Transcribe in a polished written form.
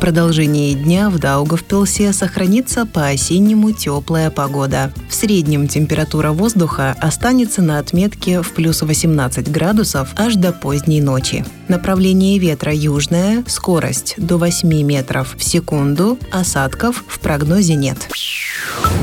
продолжении дня в Даугавпилсе сохранится по-осеннему теплая погода. В среднем температура воздуха останется на отметке в плюс 18 градусов аж до поздней ночи. Направление ветра южное, скорость до 8 метров в секунду, осадков в прогнозе нет.